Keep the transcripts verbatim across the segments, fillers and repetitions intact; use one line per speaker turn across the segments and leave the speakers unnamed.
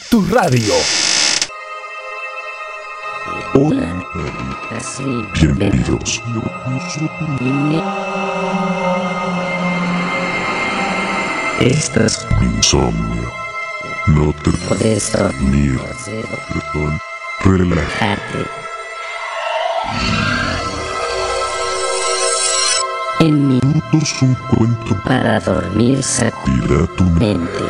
tu radio.
Hola. Bienvenidos.
Estás
insomnio. No te
puedes
dormir. Perdón.
Relájate. En
minutos un cuento
para dormir sacudirá
tu
mente.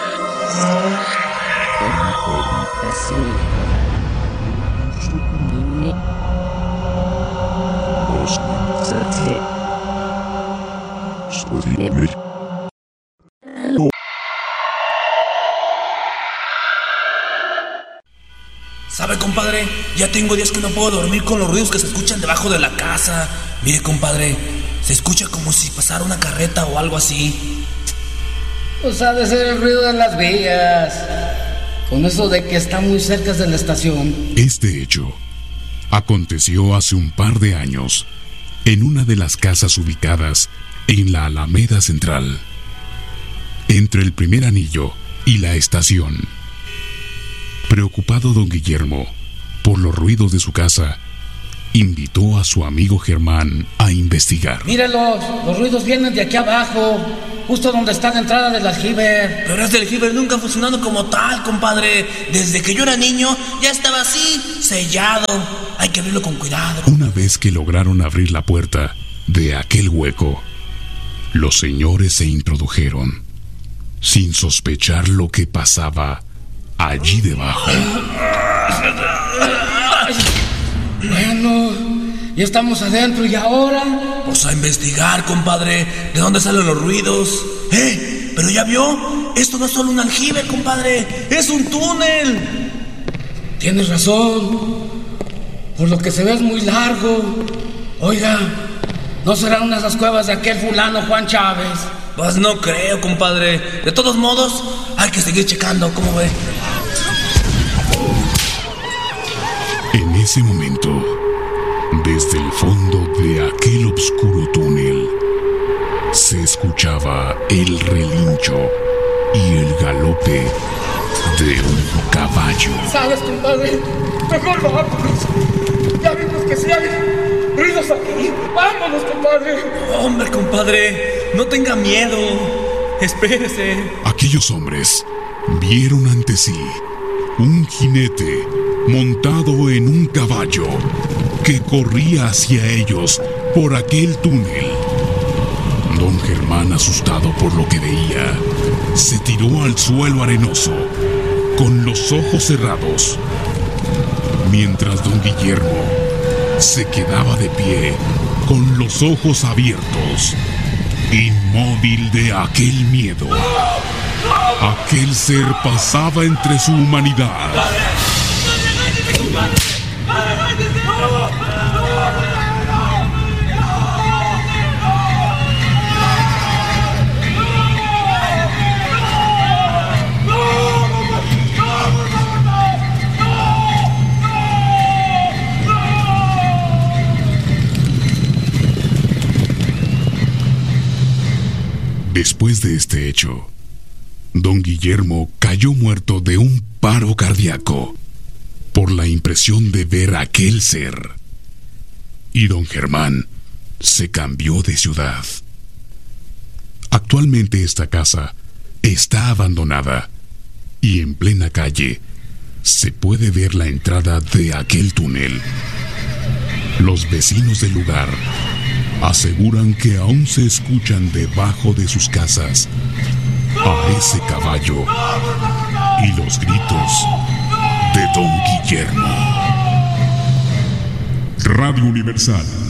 ¿Sabe, compadre? Ya tengo días que no puedo dormir con los ruidos que se escuchan debajo de la casa. Mire, compadre, se escucha como si pasara una carreta o algo así.
Pues ha de ser el ruido de las vías, con eso de que está muy cerca de la estación.
Este hecho aconteció hace un par de años en una de las casas ubicadas en la Alameda Central, entre el primer anillo y la estación. Preocupado don Guillermo por los ruidos de su casa, invitó a su amigo Germán a investigar.
Míralos, los ruidos vienen de aquí abajo, justo donde está la entrada del aljibe.
Pero este aljibe nunca ha funcionado como tal, compadre. Desde que yo era niño ya estaba así, sellado. Hay que abrirlo con cuidado.
Una vez que lograron abrir la puerta de aquel hueco, los señores se introdujeron, sin sospechar lo que pasaba allí debajo.
Bueno, ya estamos adentro y ahora...
Pues a investigar, compadre. ¿De dónde salen los ruidos? ¡Eh! ¿Pero ya vio? Esto no es solo un aljibe, compadre. ¡Es un túnel!
Tienes razón. Por lo que se ve es muy largo. Oiga, ¿no será una de esas cuevas de aquel fulano Juan Chávez?
Pues no creo, compadre. De todos modos, hay que seguir checando. ¿Cómo ve?
En ese momento, desde el fondo de aquel oscuro túnel, se escuchaba el relincho y el galope de un caballo.
¿Sabes, compadre? Mejor vámonos. Ya vimos que sí hay ruidos aquí. Vámonos, compadre.
Hombre, compadre, no tenga miedo. Espérese.
Aquellos hombres vieron ante sí un jinete montado en un caballo que corría hacia ellos por aquel túnel. Don Germán, asustado por lo que veía, se tiró al suelo arenoso con los ojos cerrados, mientras don Guillermo se quedaba de pie con los ojos abiertos, inmóvil de aquel miedo. Aquel ser pasaba entre su humanidad. Después de este hecho, don Guillermo cayó muerto de un paro cardíaco por la impresión de ver a aquel ser. Y don Germán se cambió de ciudad. Actualmente esta casa está abandonada y en plena calle se puede ver la entrada de aquel túnel. Los vecinos del lugar aseguran que aún se escuchan debajo de sus casas a ese caballo y los gritos de don Guillermo.
Radio Universal